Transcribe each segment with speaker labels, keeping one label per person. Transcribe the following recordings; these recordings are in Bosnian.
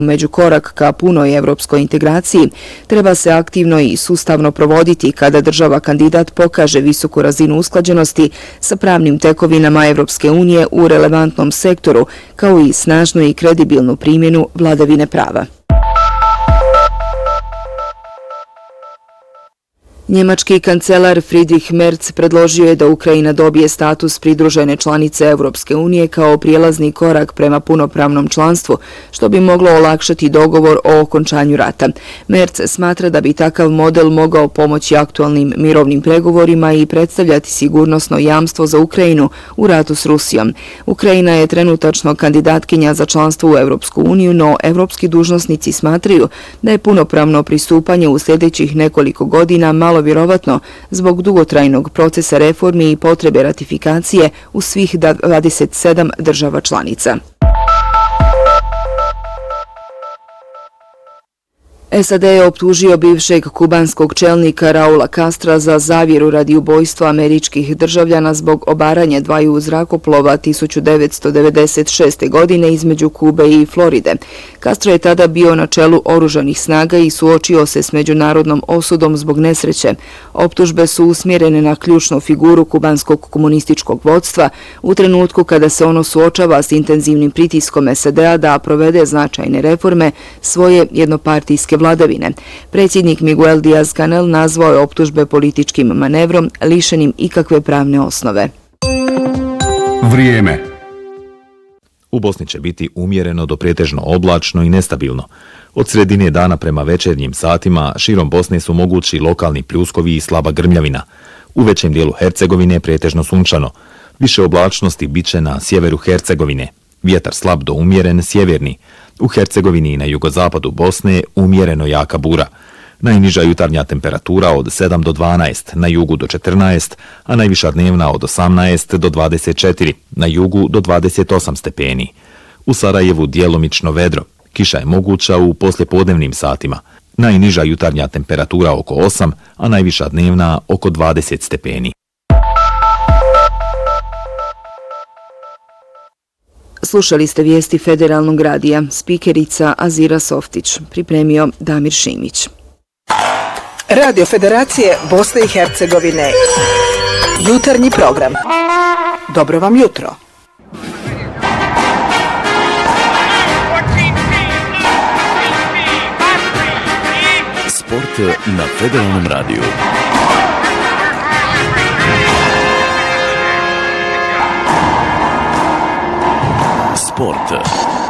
Speaker 1: Međukorak ka punoj evropskoj integraciji treba se aktivno i sustavno provoditi kada država kandidat pokaže visoku razinu usklađenosti sa pravnim tekovinama Evropske unije u relevantnom sektoru, kao i snažnu i kredibilnu primjenu vladavine prava. Njemački kancelar Friedrich Merz predložio je da Ukrajina dobije status pridružene članice Evropske unije kao prijelazni korak prema punopravnom članstvu, što bi moglo olakšati dogovor o okončanju rata. Merz smatra da bi takav model mogao pomoći aktualnim mirovnim pregovorima i predstavljati sigurnosno jamstvo za Ukrajinu u ratu s Rusijom. Ukrajina je trenutačno kandidatkinja za članstvo u Evropsku uniju, no evropski dužnosnici smatraju da je punopravno pristupanje u sljedećih nekoliko godina malo vjerovatno zbog dugotrajnog procesa reformi i potrebe ratifikacije u svih 27 država članica. SAD je optužio bivšeg kubanskog čelnika Raula Castra za zavjeru radi ubojstva američkih državljana zbog obaranja dvaju zrakoplova 1996. godine između Kube i Floride. Castro je tada bio na čelu oružanih snaga i suočio se s međunarodnom osudom zbog nesreće. Optužbe su usmjerene na ključnu figuru kubanskog komunističkog vodstva u trenutku kada se ono suočava s intenzivnim pritiskom SAD-a da provede značajne reforme svoje jednopartijske vladavine. Predsjednik Miguel Díaz-Canel nazvao je optužbe političkim manevrom lišenim ikakve pravne osnove.
Speaker 2: Vrijeme.
Speaker 3: U Bosni će biti umjereno do pretežno oblačno i nestabilno. Od sredine dana prema večernjim satima širom Bosne su mogući lokalni pljuskovi i slaba grmljavina. U većem dijelu Hercegovine pretežno sunčano. Više oblačnosti biće na sjeveru Hercegovine. Vjetar slab do umjeren sjeverni. U Hercegovini i na jugozapadu Bosne umjereno jaka bura. Najniža jutarnja temperatura od 7 do 12, na jugu do 14, a najviša dnevna od 18 do 24, na jugu do 28 stepeni. U Sarajevu djelomično vedro. Kiša je moguća u poslijepodnevnim satima. Najniža jutarnja temperatura oko 8, a najviša dnevna oko 20 stepeni.
Speaker 1: Slušali ste vijesti Federalnog radija, spikerica Azira Softić, pripremio Damir Šimić.
Speaker 4: Radio Federacije Bosne i Hercegovine. Jutarnji program. Dobro vam jutro.
Speaker 5: Sport na Federalnom radiju. Sport.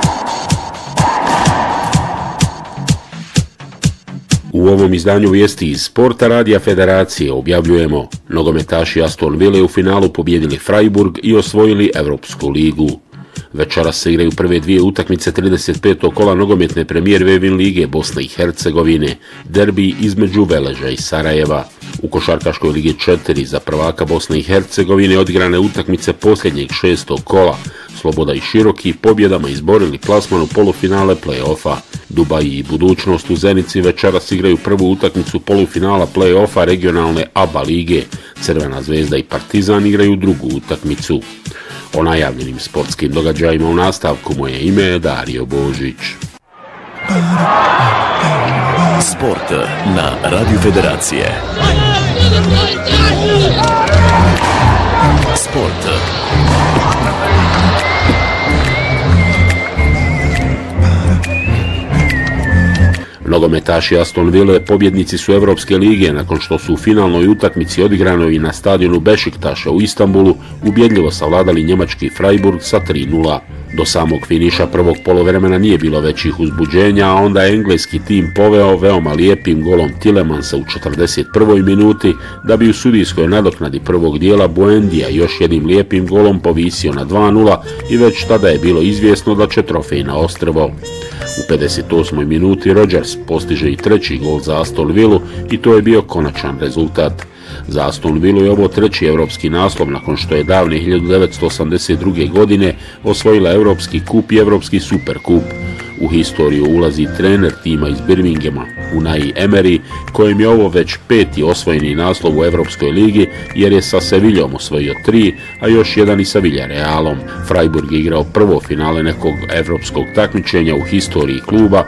Speaker 6: U ovom izdanju vijesti iz Sporta Radija Federacije objavljujemo: nogometaši Aston Ville u finalu pobijedili Freiburg i osvojili Evropsku ligu. Večeras se igraju prve dvije utakmice 35. kola nogometne premijer Vevin lige Bosne i Hercegovine, derbi između Veleža i Sarajeva. U košarkaškoj ligi 4 za prvaka Bosne i Hercegovine odigrane utakmice posljednjeg 6. kola. Sloboda i Široki pobjedama izborili plasman u polufinale play-offa. Dubaj i Budućnost u Zenici večeras igraju prvu utakmicu polufinala play-offa regionalne ABA lige. Crvena zvezda i Partizan igraju drugu utakmicu. O najavljenim sportskim događajima u nastavku moje ime je Dario Božić.
Speaker 5: Sport na Radio Federacije. Sport.
Speaker 6: Nogometaši Aston Ville pobjednici su Evropske lige nakon što su u finalnoj utakmici odigranoj na stadionu Bešiktaša u Istanbulu ubjedljivo savladali njemački Freiburg sa 3:0. Do samog finiša prvog poluvremena nije bilo većih uzbuđenja, a onda je engleski tim poveo veoma lijepim golom Tillemansa u 41. minuti, da bi u sudijskoj nadoknadi prvog dijela Buendija još jednim lijepim golom povisio na 2:0 i već tada je bilo izvjesno da će trofej na ostrvo. U 58. minuti Rodgers postiže i treći gol za Aston Villu i to je bio konačan rezultat. Za Aston Villu je ovo treći evropski naslov nakon što je davne 1982. godine osvojila Evropski kup i Evropski superkup. U historiju ulazi trener tima iz Birminghama, Unai Emery, kojem je ovo već peti osvojeni naslov u Evropskoj ligi, jer je sa Sevillom osvojio 3, a još jedan i sa Villarealom. Freiburg je igrao prvo finale nekog evropskog takmičenja u historiji kluba